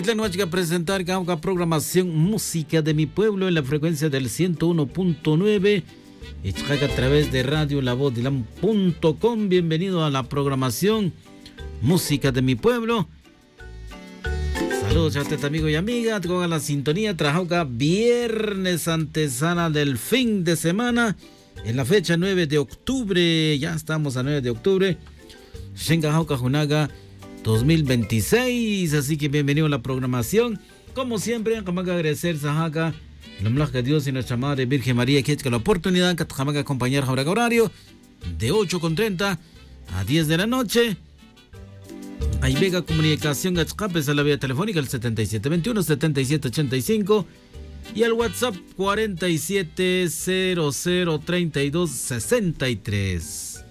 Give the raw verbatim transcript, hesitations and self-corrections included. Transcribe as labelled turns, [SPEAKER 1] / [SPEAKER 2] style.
[SPEAKER 1] La noche a presentar la programación Música de mi Pueblo en la frecuencia del ciento uno punto nueve y a través de radio la voz de lam punto com. Bienvenido a la programación Música de mi Pueblo. Saludos a usted, amigo y amiga, con la sintonía Trajauca, viernes antesana del fin de semana, en la fecha nueve de octubre, ya estamos a nueve de octubre, Shengajauca Junaga dos mil veintiséis, así que bienvenido a la programación. Como siempre, vamos a agradecer a el Dios y nuestra Madre Virgen María que la oportunidad que vamos a acompañar ahora horario de ocho con treinta a diez de la noche. Hay Vega Comunicación Gachcapes a la vía telefónica el setenta y siete veintiuno, setenta y siete ochenta y cinco y al WhatsApp cuarenta y siete cero cero treinta y dos sesenta y tres.